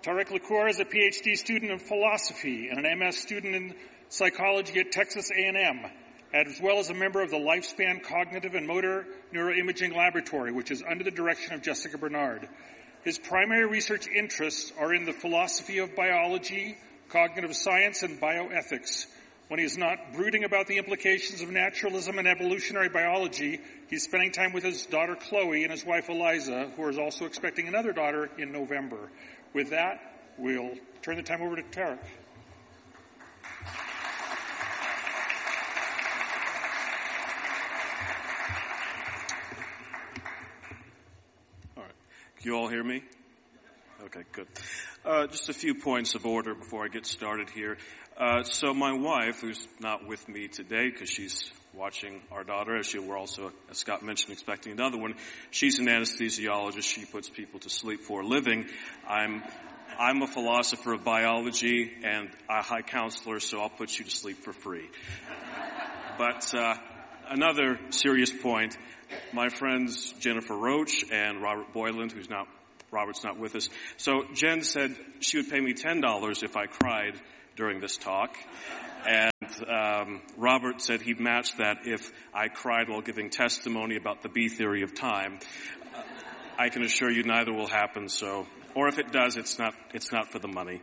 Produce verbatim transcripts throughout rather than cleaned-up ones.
Tarek Lacour is a P H D student in philosophy and an M S student in psychology at Texas A and M, as well as a member of the Lifespan Cognitive and Motor Neuroimaging Laboratory, which is under the direction of Jessica Bernard. His primary research interests are in the philosophy of biology, cognitive science, and bioethics. When he is not brooding about the implications of naturalism and evolutionary biology, he's spending time with his daughter Chloe and his wife Eliza, who is also expecting another daughter in November. With that, we'll turn the time over to Tarek. All right. Can you all hear me? Okay, good. Uh, just a few points of order before I get started here. Uh, so my wife, who's not with me today because she's watching our daughter, as she, we're also, as Scott mentioned, expecting another one. She's an anesthesiologist. She puts people to sleep for a living. I'm, I'm a philosopher of biology and a high counselor, so I'll put you to sleep for free. But, uh, another serious point, my friends Jennifer Roach and Robert Boyland, who's not, Robert's not with us. So Jen said she would pay me ten dollars if I cried during this talk. And um, Robert said he'd match that if I cried while giving testimony about the B theory of time. I can assure you neither will happen, so, or if it does, it's not, it's not for the money.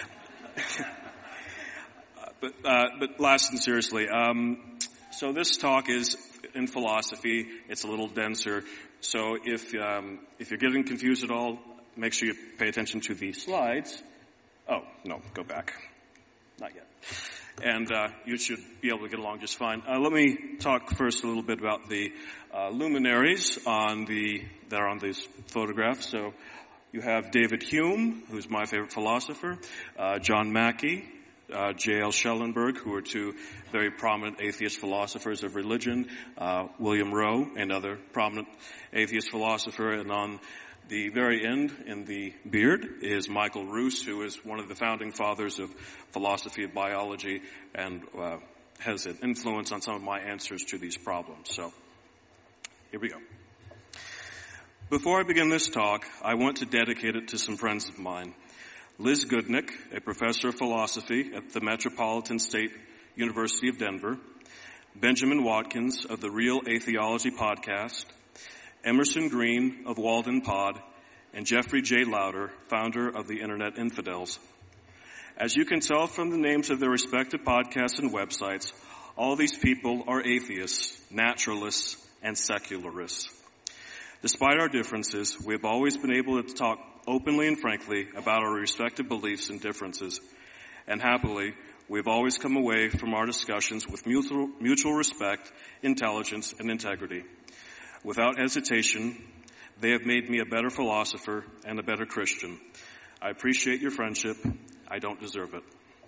but, uh, but last and seriously, um, so this talk is in philosophy. It's a little denser. So if, um, if you're getting confused at all, make sure you pay attention to the slides. Oh, no, go back. Not yet. And uh, you should be able to get along just fine. Uh, let me talk first a little bit about the uh, luminaries on the that are on these photographs. So you have David Hume, who's my favorite philosopher, uh, John Mackey, uh, J L Schellenberg, who are two very prominent atheist philosophers of religion, uh, William Rowe, another prominent atheist philosopher, and on the very end, in the beard, is Michael Roos, who is one of the founding fathers of philosophy of biology and uh, has an influence on some of my answers to these problems. So, here we go. Before I begin this talk, I want to dedicate it to some friends of mine. Liz Goodnick, a professor of philosophy at the Metropolitan State University of Denver, Benjamin Watkins of the Real Atheology podcast, Emerson Green of Walden Pod, and Jeffrey J. Lauder, founder of the Internet Infidels. As you can tell from the names of their respective podcasts and websites, all these people are atheists, naturalists, and secularists. Despite our differences, we have always been able to talk openly and frankly about our respective beliefs and differences. And happily, we've always come away from our discussions with mutual, mutual respect, intelligence, and integrity. Without hesitation, they have made me a better philosopher and a better Christian. I appreciate your friendship. I don't deserve it.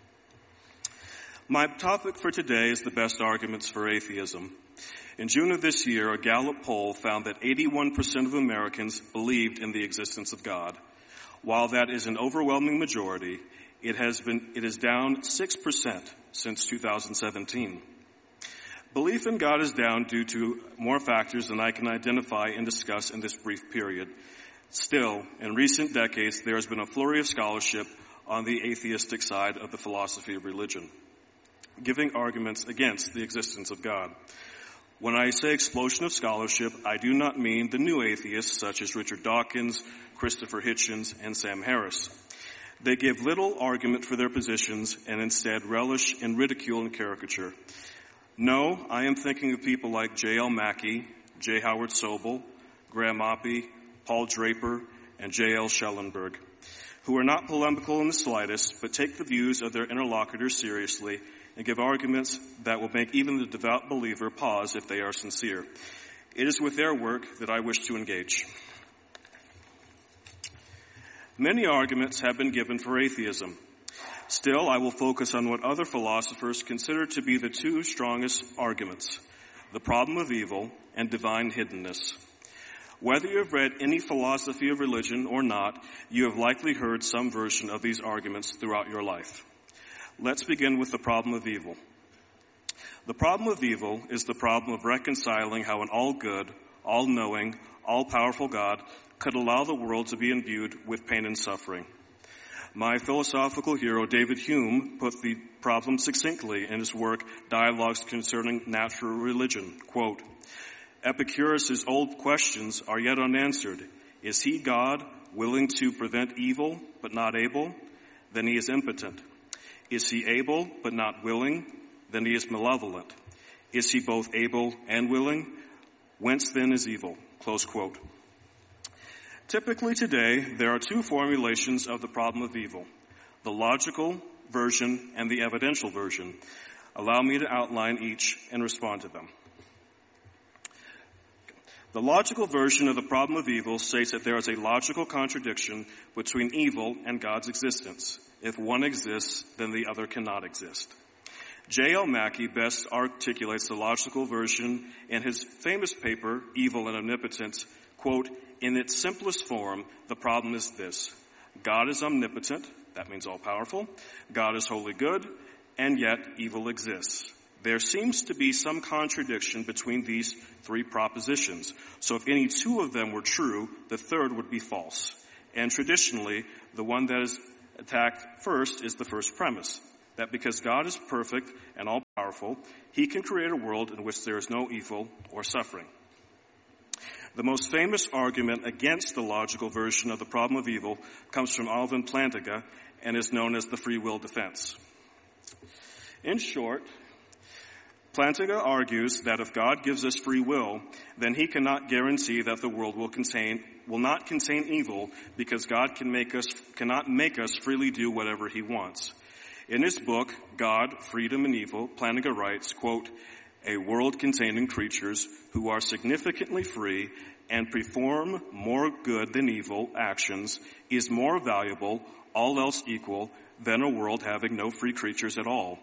My topic for today is the best arguments for atheism. In June of this year, a Gallup poll found that eighty-one percent of Americans believed in the existence of God. While that is an overwhelming majority, it has been, it is down six percent since two thousand seventeen. Belief in God is down due to more factors than I can identify and discuss in this brief period. Still, in recent decades, there has been a flurry of scholarship on the atheistic side of the philosophy of religion, giving arguments against the existence of God. When I say explosion of scholarship, I do not mean the new atheists such as Richard Dawkins, Christopher Hitchens, and Sam Harris. They give little argument for their positions and instead relish in ridicule and caricature. No, I am thinking of people like J L Mackey, J. Howard Sobel, Graham Oppy, Paul Draper, and J L Schellenberg, who are not polemical in the slightest, but take the views of their interlocutors seriously and give arguments that will make even the devout believer pause if they are sincere. It is with their work that I wish to engage. Many arguments have been given for atheism. Still, I will focus on what other philosophers consider to be the two strongest arguments, the problem of evil and divine hiddenness. Whether you have read any philosophy of religion or not, you have likely heard some version of these arguments throughout your life. Let's begin with the problem of evil. The problem of evil is the problem of reconciling how an all-good, all-knowing, all-powerful God could allow the world to be imbued with pain and suffering. My philosophical hero, David Hume, put the problem succinctly in his work, Dialogues Concerning Natural Religion. Quote, Epicurus' old questions are yet unanswered. Is he God, willing to prevent evil, but not able? Then he is impotent. Is he able, but not willing? Then he is malevolent. Is he both able and willing? Whence then is evil? Close quote. Typically today, there are two formulations of the problem of evil, the logical version and the evidential version. Allow me to outline each and respond to them. The logical version of the problem of evil states that there is a logical contradiction between evil and God's existence. If one exists, then the other cannot exist. J L Mackie best articulates the logical version in his famous paper, Evil and Omnipotence. Quote, in its simplest form, the problem is this. God is omnipotent, that means all-powerful. God is wholly good, and yet evil exists. There seems to be some contradiction between these three propositions. So if any two of them were true, the third would be false. And traditionally, the one that is attacked first is the first premise, that because God is perfect and all-powerful, he can create a world in which there is no evil or suffering. The most famous argument against the logical version of the problem of evil comes from Alvin Plantinga and is known as the free will defense. In short, Plantinga argues that if God gives us free will, then he cannot guarantee that the world will contain, will not contain evil because God can make us, cannot make us freely do whatever he wants. In his book, God, Freedom and Evil, Plantinga writes, quote, a world containing creatures who are significantly free and perform more good than evil actions is more valuable, all else equal, than a world having no free creatures at all.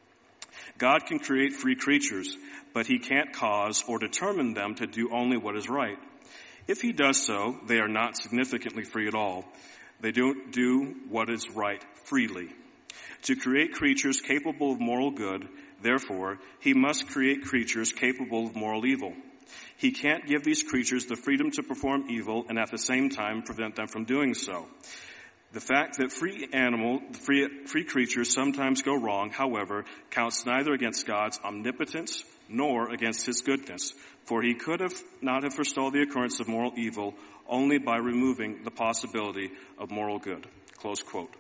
God can create free creatures, but he can't cause or determine them to do only what is right. If he does so, they are not significantly free at all. They don't do what is right freely. To create creatures capable of moral good, therefore, he must create creatures capable of moral evil. He can't give these creatures the freedom to perform evil and at the same time prevent them from doing so. The fact that free animal, free, free creatures sometimes go wrong, however, counts neither against God's omnipotence nor against his goodness, for he could have not have forestalled the occurrence of moral evil only by removing the possibility of moral good. Close quote.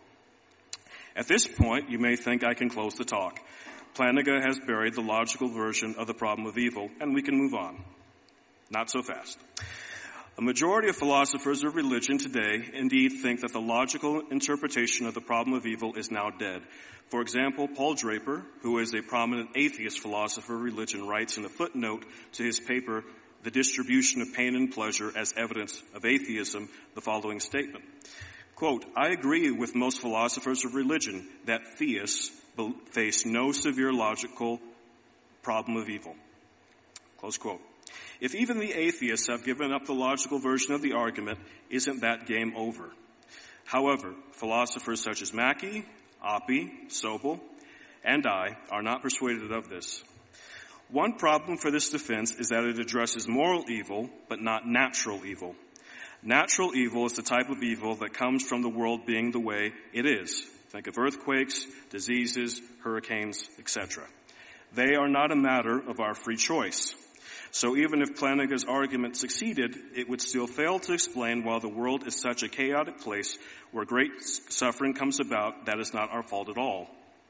At this point, you may think I can close the talk. Plantinga has buried the logical version of the problem of evil, and we can move on. Not so fast. A majority of philosophers of religion today indeed think that the logical interpretation of the problem of evil is now dead. For example, Paul Draper, who is a prominent atheist philosopher of religion, writes in a footnote to his paper, The Distribution of Pain and Pleasure as Evidence of Atheism, the following statement. Quote, I agree with most philosophers of religion that theists face no severe logical problem of evil. Close quote. If even the atheists have given up the logical version of the argument, isn't that game over? However, philosophers such as Mackie, Oppie, Sobel, and I are not persuaded of this. One problem for this defense is that it addresses moral evil, but not natural evil. Natural evil is the type of evil that comes from the world being the way it is. Think of earthquakes, diseases, hurricanes, et cetera. They are not a matter of our free choice. So even if Plantinga's argument succeeded, it would still fail to explain why the world is such a chaotic place where great suffering comes about that is not our fault at all.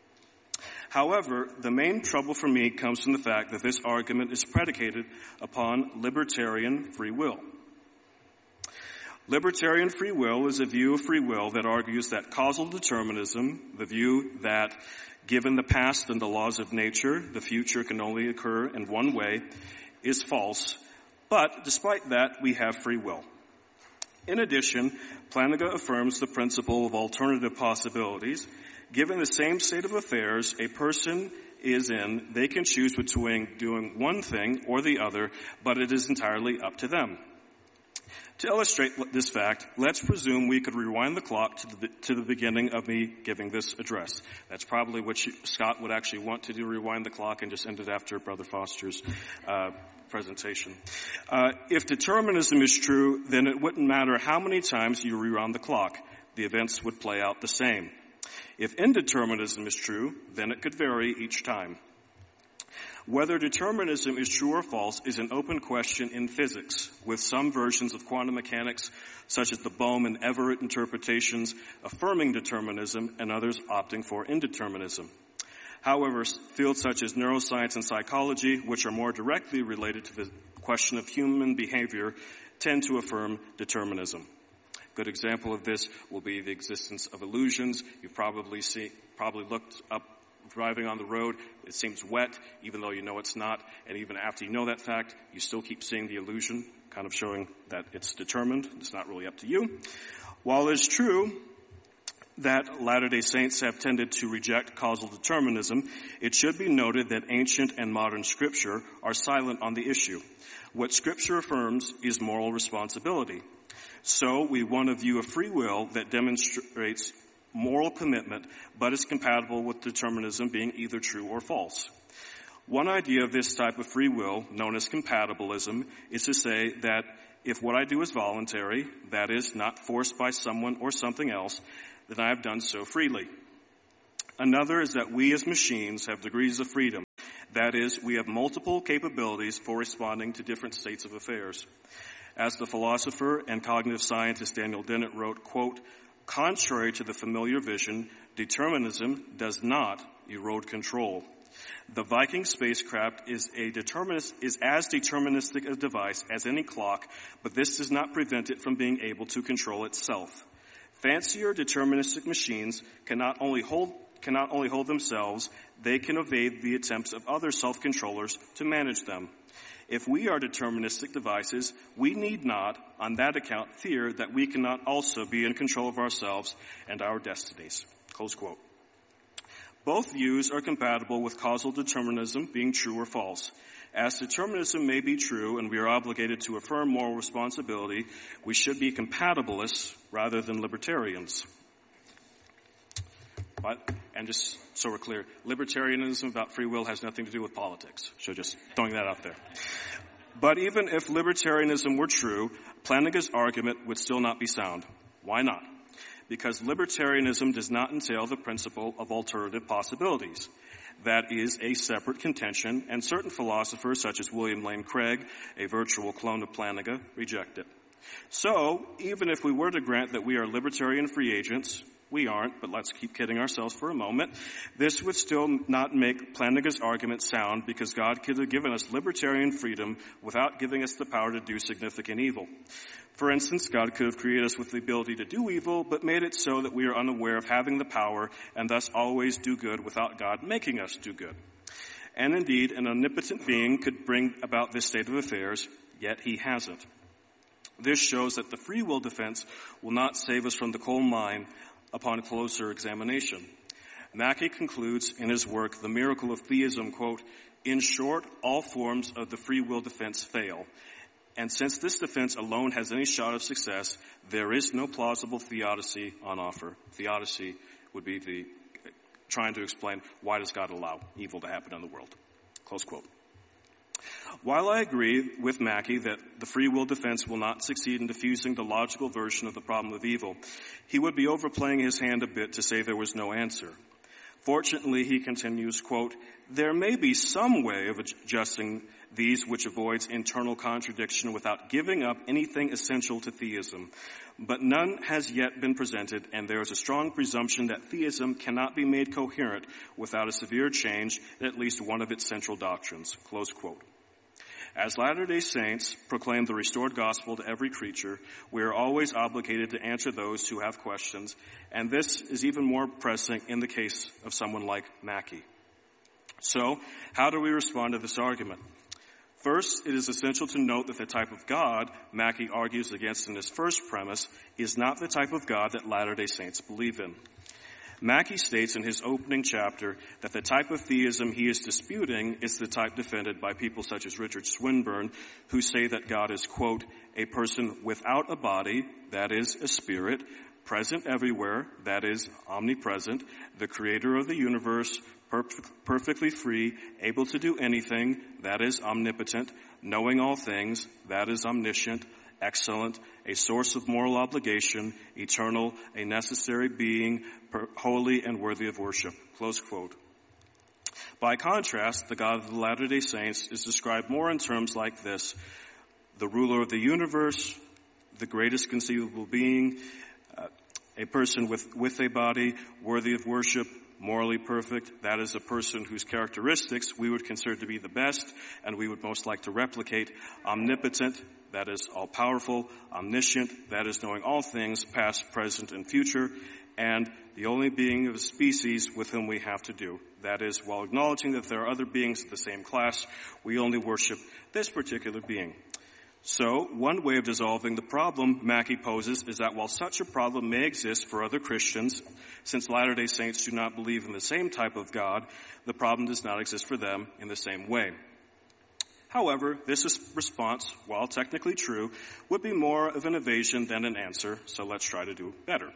However, the main trouble for me comes from the fact that this argument is predicated upon libertarian free will. Libertarian free will is a view of free will that argues that causal determinism, the view that given the past and the laws of nature, the future can only occur in one way, is false, but despite that, we have free will. In addition, Plantinga affirms the principle of alternative possibilities. Given the same state of affairs a person is in, they can choose between doing one thing or the other, but it is entirely up to them. To illustrate this fact, let's presume we could rewind the clock to the, to the beginning of me giving this address. That's probably what you, Scott would actually want to do, rewind the clock and just end it after Brother Foster's uh, presentation. Uh, if determinism is true, then it wouldn't matter how many times you rewound the clock. the events would play out the same. If indeterminism is true, then it could vary each time. Whether determinism is true or false is an open question in physics, with some versions of quantum mechanics, such as the Bohm and Everett interpretations, affirming determinism and others opting for indeterminism. However, fields such as neuroscience and psychology, which are more directly related to the question of human behavior, tend to affirm determinism. A good example of this will be the existence of illusions. You've probably see, probably looked up driving on the road. It seems wet, even though you know it's not. And even after you know that fact, you still keep seeing the illusion, kind of showing that it's determined. It's not really up to you. While it's true that Latter-day Saints have tended to reject causal determinism, it should be noted that ancient and modern Scripture are silent on the issue. What Scripture affirms is moral responsibility. So we want a view of free will that demonstrates moral commitment, but is compatible with determinism being either true or false. One idea of this type of free will, known as compatibilism, is to say that if what I do is voluntary, that is, not forced by someone or something else, then I have done so freely. Another is that we as machines have degrees of freedom. That is, we have multiple capabilities for responding to different states of affairs. As the philosopher and cognitive scientist Daniel Dennett wrote, quote, "Contrary to the familiar vision, determinism does not erode control. The Viking spacecraft is a determinist, is as deterministic a device as any clock, but this does not prevent it from being able to control itself. Fancier deterministic machines cannot only hold, cannot only hold themselves, they can evade the attempts of other self-controllers to manage them. If we are deterministic devices, we need not, on that account, fear that we cannot also be in control of ourselves and our destinies." Close quote. Both views are compatible with causal determinism being true or false. As determinism may be true and we are obligated to affirm moral responsibility, we should be compatibilists rather than libertarians. But, and just so we're clear, libertarianism about free will has nothing to do with politics. So just throwing that out there. But even if libertarianism were true, Plantinga's argument would still not be sound. Why not? Because libertarianism does not entail the principle of alternative possibilities. That is a separate contention, and certain philosophers, such as William Lane Craig, a virtual clone of Plantinga, reject it. So, even if we were to grant that we are libertarian free agents, we aren't, but let's keep kidding ourselves for a moment, this would still not make Plantinga's argument sound because God could have given us libertarian freedom without giving us the power to do significant evil. For instance, God could have created us with the ability to do evil, but made it so that we are unaware of having the power and thus always do good without God making us do good. And indeed, an omnipotent being could bring about this state of affairs, yet he hasn't. This shows that the free will defense will not save us from the coal mine upon closer examination. Mackey concludes in his work, The Miracle of Theism, quote, "In short, all forms of the free will defense fail. And since this defense alone has any shot of success, there is no plausible theodicy on offer." Theodicy would be the trying to explain why does God allow evil to happen in the world. Close quote. While I agree with Mackey that the free will defense will not succeed in diffusing the logical version of the problem of evil, he would be overplaying his hand a bit to say there was no answer. Fortunately, he continues, quote, "There may be some way of adjusting these which avoids internal contradiction without giving up anything essential to theism. But none has yet been presented, and there is a strong presumption that theism cannot be made coherent without a severe change in at least one of its central doctrines." Close quote. As Latter-day Saints proclaim the restored gospel to every creature, we are always obligated to answer those who have questions, and this is even more pressing in the case of someone like Mackey. So, how do we respond to this argument? First, it is essential to note that the type of God Mackey argues against in his first premise is not the type of God that Latter-day Saints believe in. Mackey states in his opening chapter that the type of theism he is disputing is the type defended by people such as Richard Swinburne, who say that God is, quote, "a person without a body, that is, a spirit, present everywhere, that is, omnipresent, the creator of the universe, perf- perfectly free, able to do anything, that is, omnipotent, knowing all things, that is, omniscient, excellent, a source of moral obligation, eternal, a necessary being, per- holy and worthy of worship. Close quote. By contrast, the God of the Latter-day Saints is described more in terms like this: the ruler of the universe, the greatest conceivable being, uh, a person with, with a body, worthy of worship, morally perfect. That is a person whose characteristics we would consider to be the best and we would most like to replicate. Omnipotent, that is all-powerful. Omniscient, that is knowing all things, past, present, and future. And the only being of a species with whom we have to do. That is, while acknowledging that there are other beings of the same class, we only worship this particular being. So, one way of dissolving the problem Mackey poses is that while such a problem may exist for other Christians, since Latter-day Saints do not believe in the same type of God, the problem does not exist for them in the same way. However, this response, while technically true, would be more of an evasion than an answer, so let's try to do better.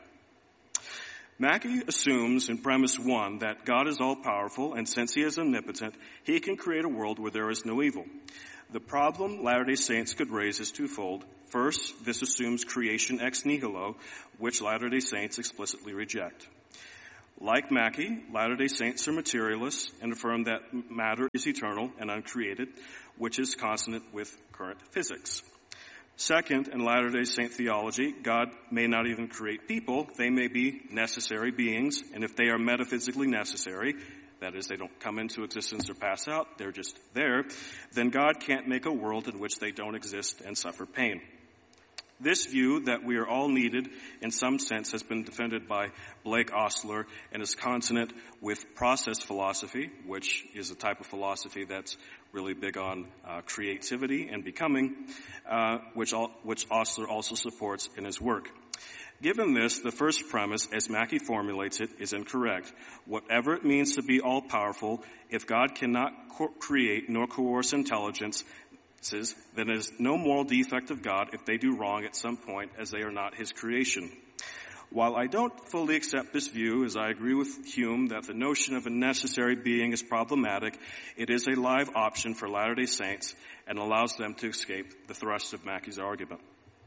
Mackey assumes in premise one that God is all-powerful, and since he is omnipotent, he can create a world where there is no evil. The problem Latter-day Saints could raise is twofold. First, this assumes creation ex nihilo, which Latter-day Saints explicitly reject. Like Mackey, Latter-day Saints are materialists and affirm that matter is eternal and uncreated, which is consonant with current physics. Second, in Latter-day Saint theology, God may not even create people. They may be necessary beings, and if they are metaphysically necessary, that is, they don't come into existence or pass out, they're just there, then God can't make a world in which they don't exist and suffer pain. This view that we are all needed in some sense has been defended by Blake Ostler and is consonant with process philosophy, which is a type of philosophy that's really big on uh, creativity and becoming, uh, which, all, which Ostler also supports in his work. Given this, the first premise, as Mackey formulates it, is incorrect. Whatever it means to be all-powerful, if God cannot co- create nor coerce intelligence, then it is no moral defect of God if they do wrong at some point, as they are not his creation. While I don't fully accept this view, as I agree with Hume that the notion of a necessary being is problematic, it is a live option for Latter-day Saints and allows them to escape the thrust of Mackey's argument.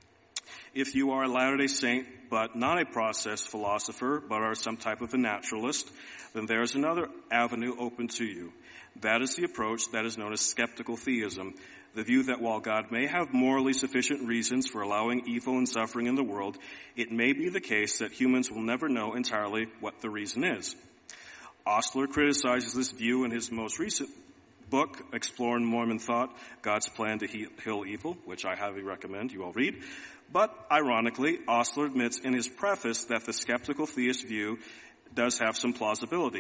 If you are a Latter-day Saint, but not a process philosopher, but are some type of a naturalist, then there is another avenue open to you. That is the approach that is known as skeptical theism, the view that while God may have morally sufficient reasons for allowing evil and suffering in the world, it may be the case that humans will never know entirely what the reason is. Ostler criticizes this view in his most recent book, Exploring Mormon Thought, God's Plan to Heal Evil, which I highly recommend you all read. But, ironically, Ostler admits in his preface that the skeptical theist view does have some plausibility.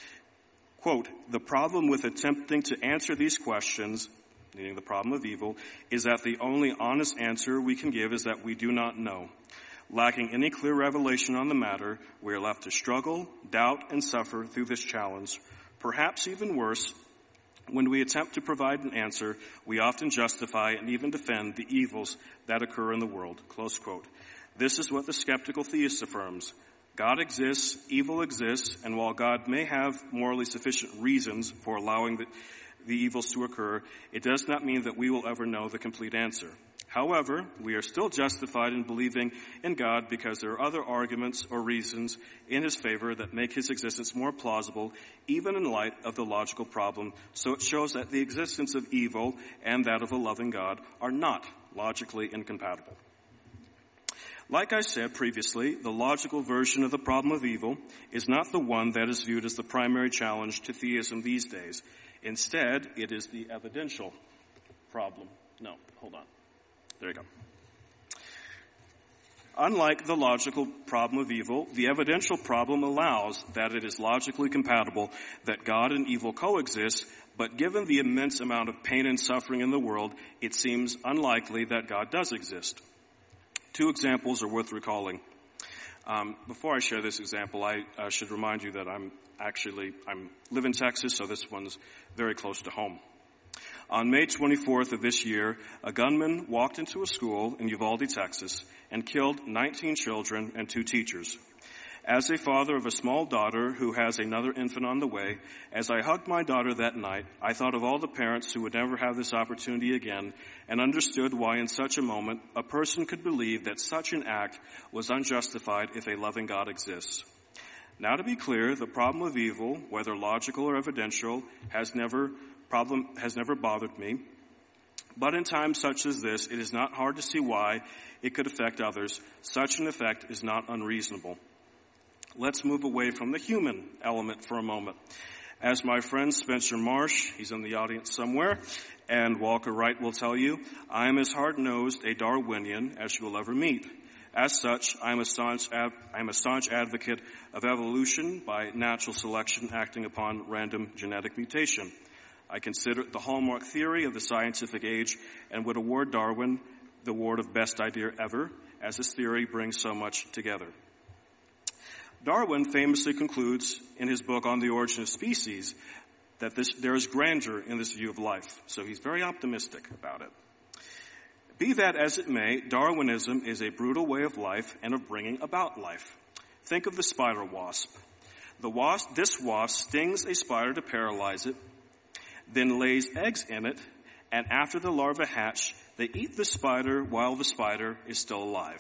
Quote, "The problem with attempting to answer these questions, meaning the problem of evil, is that the only honest answer we can give is that we do not know. Lacking any clear revelation on the matter, we are left to struggle, doubt, and suffer through this challenge. Perhaps even worse, when we attempt to provide an answer, we often justify and even defend the evils that occur in the world." Close quote. This is what the skeptical theist affirms. God exists, evil exists, and while God may have morally sufficient reasons for allowing the, the evils to occur, it does not mean that we will ever know the complete answer. However, we are still justified in believing in God because there are other arguments or reasons in his favor that make his existence more plausible, even in light of the logical problem. So it shows that the existence of evil and that of a loving God are not logically incompatible. Like I said previously, the logical version of the problem of evil is not the one that is viewed as the primary challenge to theism these days. Instead, it is the evidential problem. No, hold on. There you go. Unlike the logical problem of evil, the evidential problem allows that it is logically compatible that God and evil coexist, but given the immense amount of pain and suffering in the world, it seems unlikely that God does exist. Two examples are worth recalling. Um, before I share this example, I uh, should remind you that I'm actually, I live in Texas, so this one's very close to home. On May twenty-fourth of this year, a gunman walked into a school in Uvalde, Texas, and killed nineteen children and two teachers. As a father of a small daughter who has another infant on the way, as I hugged my daughter that night, I thought of all the parents who would never have this opportunity again and understood why in such a moment a person could believe that such an act was unjustified if a loving God exists. Now to be clear, the problem of evil, whether logical or evidential, has never problem has never bothered me. But in times such as this, it is not hard to see why it could affect others. Such an effect is not unreasonable. Let's move away from the human element for a moment. As my friend Spencer Marsh, he's in the audience somewhere, and Walker Wright will tell you, I am as hard-nosed a Darwinian as you will ever meet. As such, I am a staunch, I am a staunch advocate of evolution by natural selection acting upon random genetic mutation. I consider it the hallmark theory of the scientific age and would award Darwin the award of best idea ever, as this theory brings so much together. Darwin famously concludes in his book On the Origin of Species that this, there is grandeur in this view of life, so he's very optimistic about it. Be that as it may, Darwinism is a brutal way of life and of bringing about life. Think of the spider wasp. The wasp, this wasp stings a spider to paralyze it, then lays eggs in it, and after the larvae hatch, they eat the spider while the spider is still alive.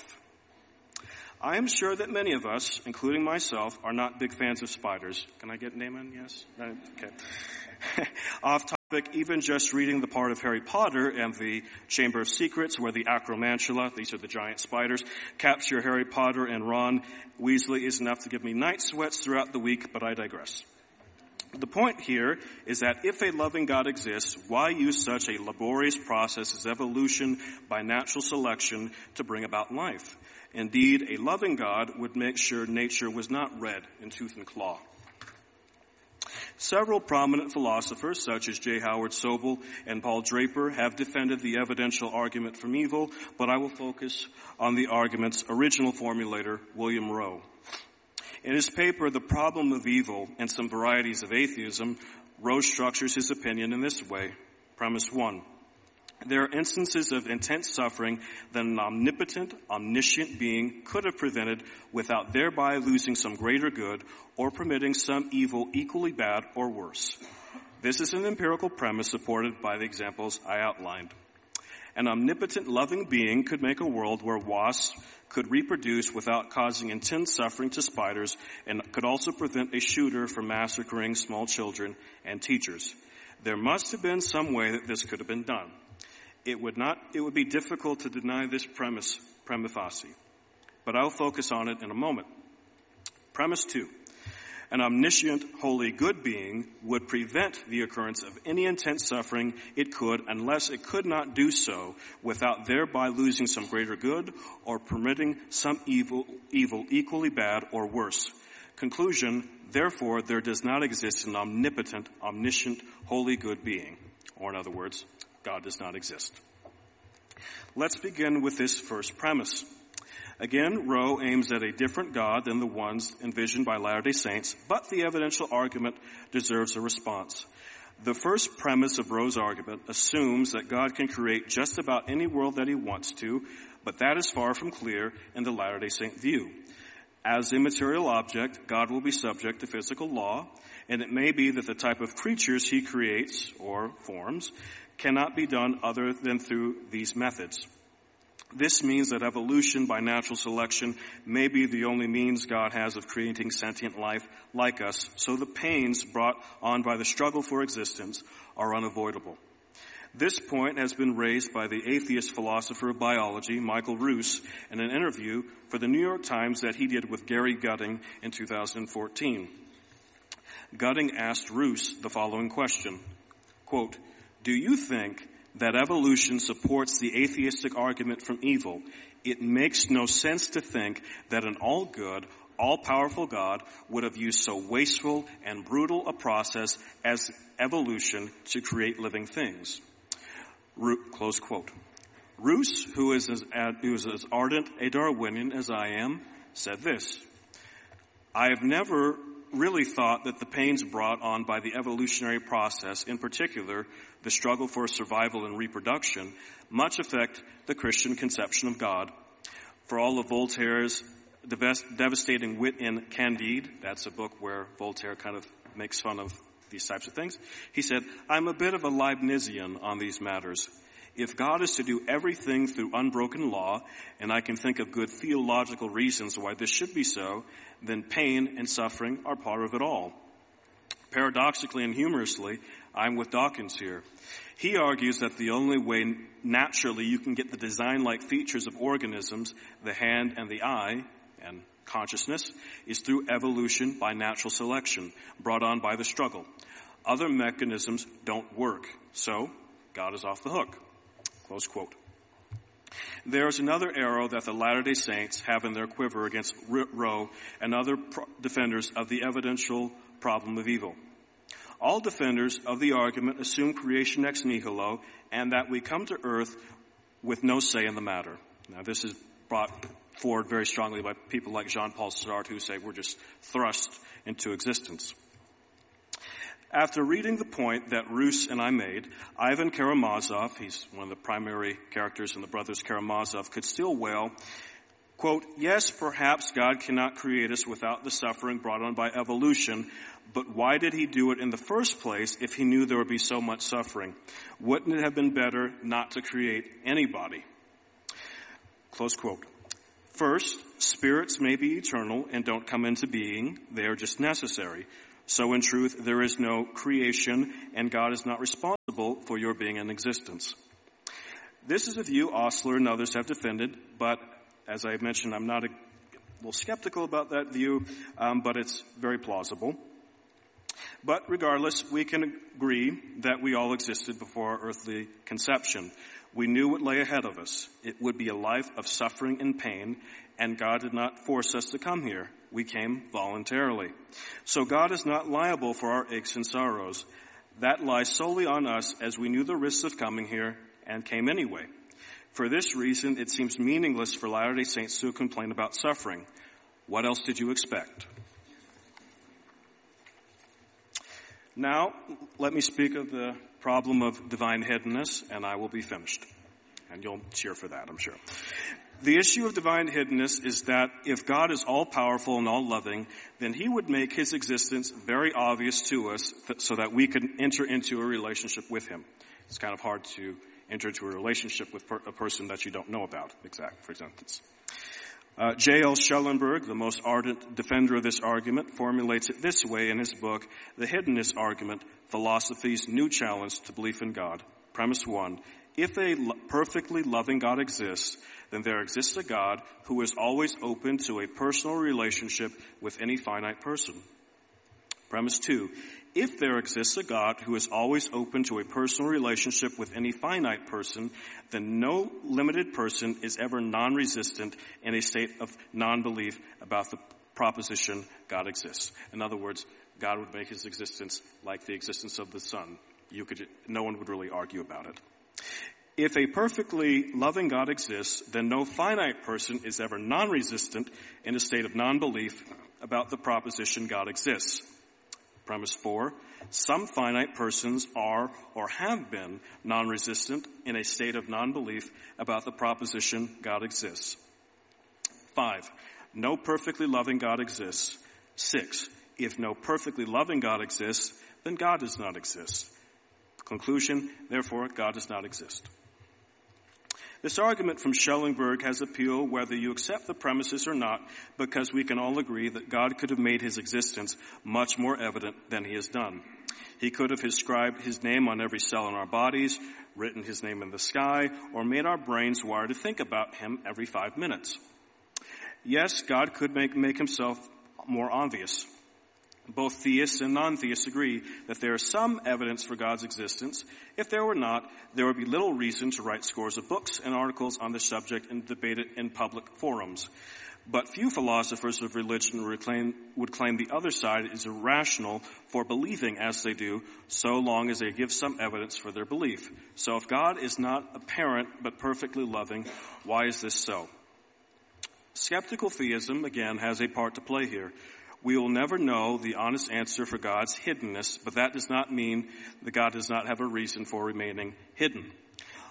I am sure that many of us, including myself, are not big fans of spiders. Can I get Naaman? Yes? Okay. Off topic, even just reading the part of Harry Potter and the Chamber of Secrets where the Acromantula, these are the giant spiders, capture Harry Potter and Ron Weasley is enough to give me night sweats throughout the week, but I digress. The point here is that if a loving God exists, why use such a laborious process as evolution by natural selection to bring about life? Indeed, a loving God would make sure nature was not red in tooth and claw. Several prominent philosophers, such as J. Howard Sobel and Paul Draper, have defended the evidential argument from evil, but I will focus on the argument's original formulator, William Rowe. In his paper, The Problem of Evil and Some Varieties of Atheism, Rowe structures his opinion in this way. Premise one. There are instances of intense suffering that an omnipotent, omniscient being could have prevented without thereby losing some greater good or permitting some evil equally bad or worse. This is an empirical premise supported by the examples I outlined. An omnipotent, loving being could make a world where wasps could reproduce without causing intense suffering to spiders and could also prevent a shooter from massacring small children and teachers. There must have been some way that this could have been done. It would not, it would be difficult to deny this premise, prima facie, but I'll focus on it in a moment. Premise two. An omniscient, holy, good being would prevent the occurrence of any intense suffering it could unless it could not do so without thereby losing some greater good or permitting some evil, evil equally bad or worse. Conclusion, therefore, there does not exist an omnipotent, omniscient, holy, good being. Or in other words, God does not exist. Let's begin with this first premise. Again, Rowe aims at a different God than the ones envisioned by Latter-day Saints, but the evidential argument deserves a response. The first premise of Rowe's argument assumes that God can create just about any world that he wants to, but that is far from clear in the Latter-day Saint view. As a material object, God will be subject to physical law, and it may be that the type of creatures he creates or forms cannot be done other than through these methods. This means that evolution by natural selection may be the only means God has of creating sentient life like us, so the pains brought on by the struggle for existence are unavoidable. This point has been raised by the atheist philosopher of biology, Michael Ruse, in an interview for the New York Times that he did with Gary Gutting in two thousand fourteen. Gutting asked Ruse the following question, quote, "Do you think that evolution supports the atheistic argument from evil? It makes no sense to think that an all-good, all-powerful God would have used so wasteful and brutal a process as evolution to create living things." Ru- close quote. Ruse, who is, as, who is as ardent a Darwinian as I am, said this, "I have never really thought that the pains brought on by the evolutionary process, in particular the struggle for survival and reproduction, much affect the Christian conception of God. For all of Voltaire's devastating wit in Candide. That's a book where Voltaire kind of makes fun of these types of things. He said, I'm a bit of a Leibnizian on these matters. If God is to do everything through unbroken law, and I can think of good theological reasons why this should be so, then pain and suffering are part of it all. Paradoxically and humorously, I'm with Dawkins here. He argues that the only way naturally you can get the design-like features of organisms, the hand and the eye, and consciousness, is through evolution by natural selection, brought on by the struggle. Other mechanisms don't work, so God is off the hook. Close quote. There is another arrow that the Latter-day Saints have in their quiver against Roe and other pro- defenders of the evidential problem of evil. All defenders of the argument assume creation ex nihilo and that we come to earth with no say in the matter. Now, this is brought forward very strongly by people like Jean-Paul Sartre, who say we're just thrust into existence. After reading the point that Rus and I made, Ivan Karamazov, he's one of the primary characters in the Brothers Karamazov, could still wail, quote, yes, perhaps God cannot create us without the suffering brought on by evolution, but why did he do it in the first place if he knew there would be so much suffering? Wouldn't it have been better not to create anybody? Close quote. First, spirits may be eternal and don't come into being. They are just necessary. So in truth, there is no creation, and God is not responsible for your being in existence. This is a view Osler and others have defended, but as I mentioned, I'm not a little skeptical about that view, um, but it's very plausible. But regardless, we can agree that we all existed before our earthly conception. We knew what lay ahead of us. It would be a life of suffering and pain, and God did not force us to come here. We came voluntarily. So God is not liable for our aches and sorrows. That lies solely on us, as we knew the risks of coming here and came anyway. For this reason, it seems meaningless for Latter-day Saints to complain about suffering. What else did you expect? Now, let me speak of the problem of divine hiddenness, and I will be finished. And you'll cheer for that, I'm sure. The issue of divine hiddenness is that if God is all-powerful and all-loving, then he would make his existence very obvious to us so that we can enter into a relationship with him. It's kind of hard to enter into a relationship with per- a person that you don't know about, exact, for instance. Uh, J L Schellenberg, the most ardent defender of this argument, formulates it this way in his book, The Hiddenness Argument, Philosophy's New Challenge to Belief in God. Premise one, if a lo- perfectly loving God exists, then there exists a God who is always open to a personal relationship with any finite person. Premise two, if there exists a God who is always open to a personal relationship with any finite person, then no limited person is ever non-resistant in a state of non-belief about the proposition God exists. In other words, God would make his existence like the existence of the sun. You could, no one would really argue about it. If a perfectly loving God exists, then no finite person is ever non-resistant in a state of non-belief about the proposition God exists. Premise four, some finite persons are or have been non-resistant in a state of non-belief about the proposition God exists. Five, no perfectly loving God exists. Six, if no perfectly loving God exists, then God does not exist. Conclusion, therefore, God does not exist. This argument from Schellenberg has appeal whether you accept the premises or not, because we can all agree that God could have made his existence much more evident than he has done. He could have inscribed his name on every cell in our bodies, written his name in the sky, or made our brains wire to think about him every five minutes. Yes, God could make, make himself more obvious. Both theists and non-theists agree that there is some evidence for God's existence. If there were not, there would be little reason to write scores of books and articles on the subject and debate it in public forums. But few philosophers of religion would claim, would claim the other side is irrational for believing as they do, so long as they give some evidence for their belief. So if God is not apparent but perfectly loving, why is this so? Skeptical theism, again, has a part to play here. We will never know the honest answer for God's hiddenness, but that does not mean that God does not have a reason for remaining hidden.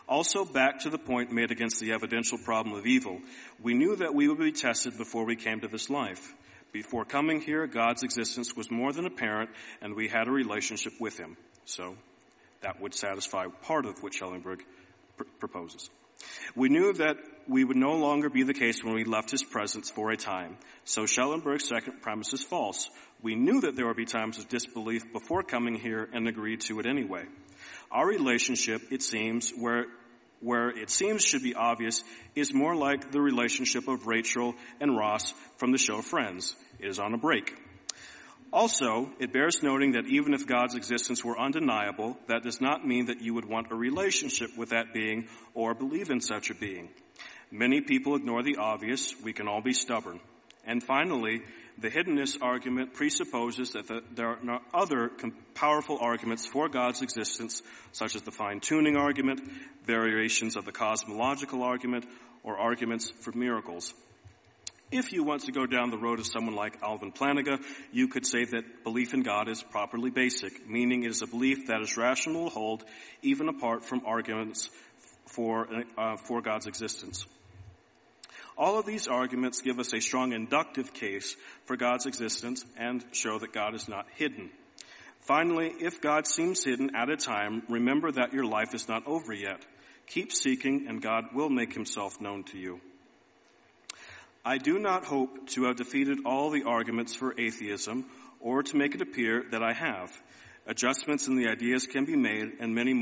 Also, back to the point made against the evidential problem of evil, we knew that we would be tested before we came to this life. Before coming here, God's existence was more than apparent, and we had a relationship with him. So, that would satisfy part of what Schellenberg pr- proposes. We knew that we would no longer be the case when we left his presence for a time. So Schellenberg's second premise is false. We knew that there would be times of disbelief before coming here and agreed to it anyway. Our relationship, it seems, where where it seems should be obvious, is more like the relationship of Rachel and Ross from the show Friends. It is on a break. Also, it bears noting that even if God's existence were undeniable, that does not mean that you would want a relationship with that being or believe in such a being. Many people ignore the obvious. We can all be stubborn. And finally, the hiddenness argument presupposes that the, there are other com- powerful arguments for God's existence, such as the fine-tuning argument, variations of the cosmological argument, or arguments for miracles. If you want to go down the road of someone like Alvin Plantinga, you could say that belief in God is properly basic, meaning it is a belief that is rational to hold, even apart from arguments for, uh, for God's existence. All of these arguments give us a strong inductive case for God's existence and show that God is not hidden. Finally, if God seems hidden at a time, remember that your life is not over yet. Keep seeking, and God will make himself known to you. I do not hope to have defeated all the arguments for atheism or to make it appear that I have. Adjustments in the ideas can be made, and many